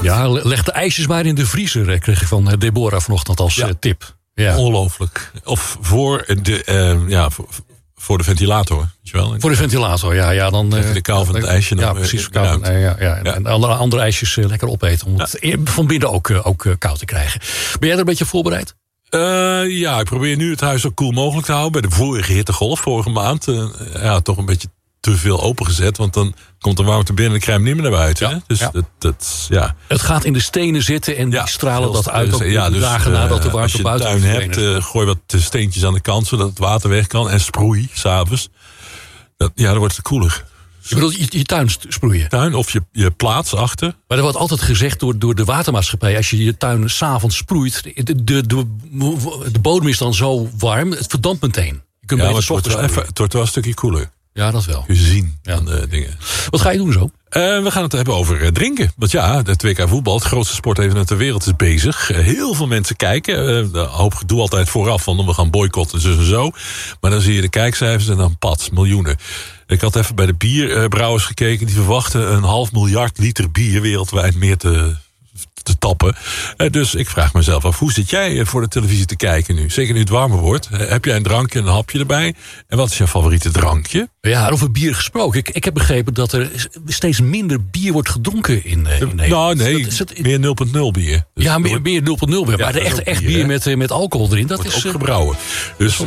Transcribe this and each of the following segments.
Ja, leg de ijsjes maar in de vriezer, kreeg ik van Deborah vanochtend als tip. Ja. Ongelooflijk. Of voor de ventilator. Weet je wel? Voor de ventilator, ja. Dan, de kou van het ijsje. Ja, precies. En andere ijsjes lekker opeten. Om het van binnen ook koud te krijgen. Ben jij er een beetje voorbereid? Ik probeer nu het huis zo koel mogelijk te houden. Bij de vorige hittegolf, vorige maand. Toch een beetje te veel opengezet. Want dan komt de warmte binnen en de crème niet meer naar buiten. Ja, dus ja. Het gaat in de stenen zitten en die stralen dat uit op de dagen nadat de warmte buiten is. Als je een tuin hebt, gooi wat steentjes aan de kant, zodat het water weg kan. En sproei, s'avonds. Dan wordt het koeler. Je bedoelt je tuin sproeien? Tuin of je plaats achter. Maar er wordt altijd gezegd door de watermaatschappij, als je je tuin 's avonds sproeit, de bodem is dan zo warm, het verdampt meteen. Je kunt maar het wordt wel een stukje koeler. Ja, dat wel. Kun je zien aan de dingen. Wat ga je doen zo? We gaan het hebben over drinken. Want de 2K voetbal, het grootste sportevenement ter wereld, is bezig. Heel veel mensen kijken. Een hoop gedoe altijd vooraf van we gaan boycotten en zo. Maar dan zie je de kijkcijfers en dan miljoenen. Ik had even bij de bierbrouwers gekeken. Die verwachten 500 miljoen liter bier wereldwijd meer te tappen. Dus ik vraag mezelf af, hoe zit jij voor de televisie te kijken nu? Zeker nu het warmer wordt. Heb jij een drankje en een hapje erbij? En wat is jouw favoriete drankje? Ja, over bier gesproken. Ik heb begrepen dat er steeds minder bier wordt gedronken in Nederland. Nou, nee, meer 0.0 bier. Dus ja, meer 0.0 bier. Maar echt bier met alcohol erin. Dat wordt is ook gebrouwen. Dus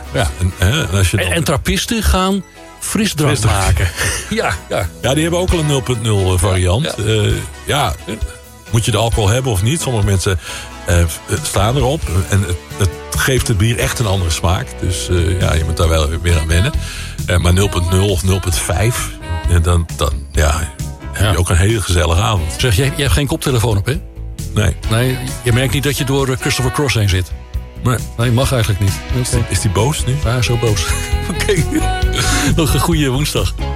en trappisten gaan frisdrank maken. Ja, die hebben ook al een 0.0 variant. Moet je de alcohol hebben of niet? Sommige mensen staan erop. En het geeft het bier echt een andere smaak. Dus je moet daar wel weer aan wennen. Maar 0.0 of 0.5, dan heb je ook een hele gezellige avond. Zeg, jij hebt geen koptelefoon op, hè? Nee, je merkt niet dat je door Christopher Cross heen zit. Nee, mag eigenlijk niet. Is die boos nu? Ja, zo boos. Oké. Nog een goede woensdag.